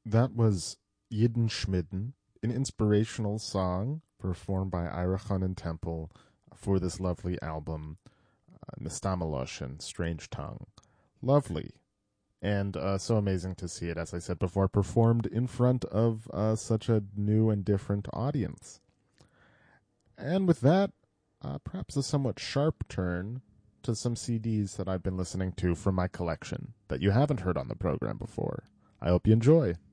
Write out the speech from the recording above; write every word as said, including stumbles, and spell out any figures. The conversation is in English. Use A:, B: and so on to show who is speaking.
A: That was Yidden Schmidden, an inspirational song performed by Ira Khan Temple for this lovely album, uh, Nistamaloshin, Strange Tongue. Lovely. And uh, so amazing to see it, as I said before, performed in front of uh, such a new and different audience. And with that, uh, perhaps a somewhat sharp turn to some C Ds that I've been listening to from my collection that you haven't heard on the program before. I hope you enjoy.